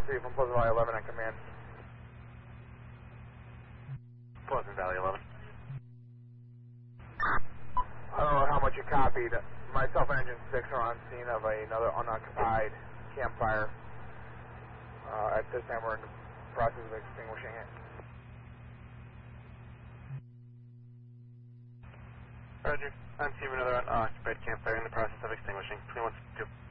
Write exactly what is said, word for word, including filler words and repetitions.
three from Pleasant Valley eleven on command. Pleasant Valley eleven. I don't know how much you copied. Myself and Engine six are on scene of another unoccupied campfire. Uh, at this time, we're in the process of extinguishing it. Roger. I'm seeing another unoccupied campfire in the process of extinguishing. twenty-one sixty-two.